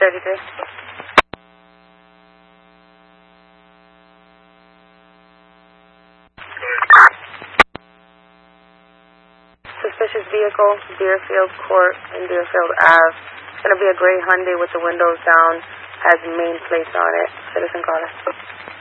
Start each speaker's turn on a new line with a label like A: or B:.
A: 33. Suspicious vehicle, Deerfield Court and Deerfield Ave. It's going to be a gray Hyundai with the windows down, has main plates on it. Citizen caller.